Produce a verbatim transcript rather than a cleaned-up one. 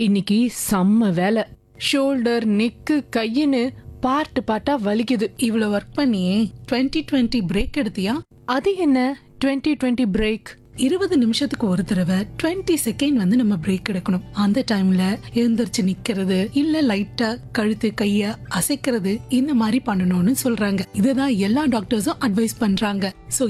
இன்னைக்கு செம்ம வேலை. ஷோல்டர், நெக்கு, கையின்னு பார்ட் பார்ட்டா வலிக்குது. இவ்வளவு ஒர்க் பண்ணியே டுவெண்ட்டி டுவெண்ட்டி பிரேக் எடுத்தியா? அது என்ன டுவெண்ட்டி டுவெண்ட்டி பிரேக்? இருபது நிமிஷத்துக்கு ஒரு தடவை டுவெண்ட்டி செகண்ட் வந்து நம்ம பிரேக் எடுக்கணும். அந்த டைம்ல எழுந்திருச்சு நிக்கிறது, இல்ல லைட்டா கழுத்து கைய அசைக்கிறது, இந்த மாதிரி பண்ணணும்னு சொல்றாங்க. இதுதான் எல்லா டாக்டர்ஸும் அட்வைஸ் பண்றாங்க. சோ